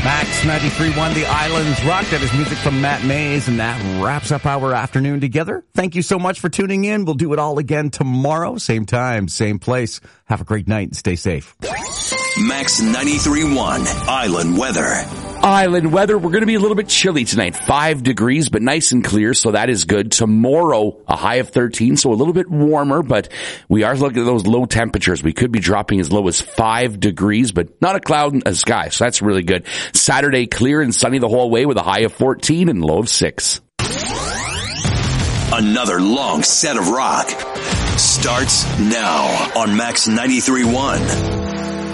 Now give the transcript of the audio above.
Max 93.1 The Islands Rock. That is music from Matt Mays, and that wraps up our afternoon together. Thank you so much for tuning in. We'll do it all again tomorrow, same time, same place. Have a great night and stay safe. Max 93.1 Island Weather. Island weather, we're going to be a little bit chilly tonight. 5 degrees, but nice and clear, so that is good. Tomorrow, a high of 13, so a little bit warmer, but we are looking at those low temperatures. We could be dropping as low as 5 degrees, but not a cloud in the sky, so that's really good. Saturday, clear and sunny the whole way with a high of 14 and low of 6. Another long set of rock starts now on Max 93.1.